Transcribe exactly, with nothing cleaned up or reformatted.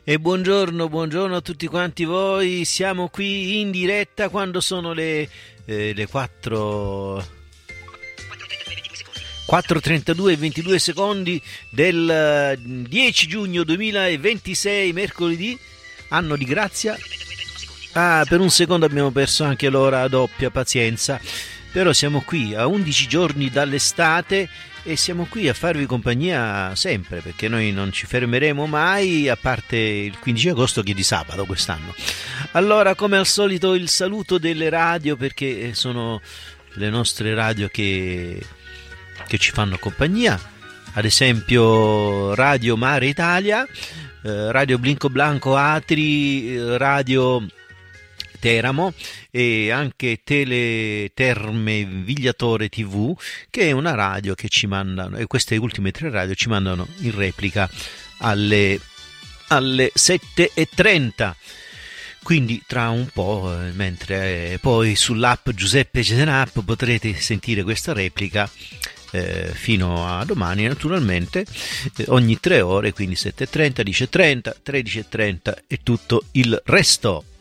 E buongiorno, buongiorno a tutti quanti voi. Siamo qui in diretta quando sono le, eh, le quattro quattro e trentadue e ventidue secondi del dieci giugno duemilaventisei, mercoledì, anno di grazia. Ah, per un secondo abbiamo perso anche l'ora doppia, pazienza. Però siamo qui a undici giorni dall'estate e siamo qui a farvi compagnia sempre, perché noi non ci fermeremo mai, a parte il quindici agosto che è di sabato quest'anno. Allora, come al solito, il saluto delle radio, perché sono le nostre radio che, che ci fanno compagnia. Ad esempio Radio Mare Italia, eh, Radio Blinco Blanco Atri, eh, Radio Teramo e anche Teleterme Vigliatore tivù, che è una radio che ci mandano, e queste ultime tre radio ci mandano in replica alle, alle sette e trenta. Quindi tra un po', mentre eh, poi sull'app Giuseppe Genapp potrete sentire questa replica eh, fino a domani, naturalmente, eh, ogni tre ore, quindi sette e trenta, dieci e trenta, tredici e trenta e tutto il resto.